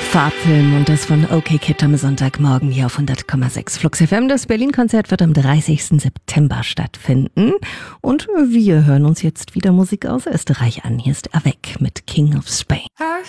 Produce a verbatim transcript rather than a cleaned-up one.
Farbfilm und das von OK Kid am Sonntagmorgen hier auf hundert Komma sechs Flux F M. Das Berlin-Konzert wird am dreißigsten September stattfinden. Und wir hören uns jetzt wieder Musik aus Österreich an. Hier ist Avec mit King of Spain.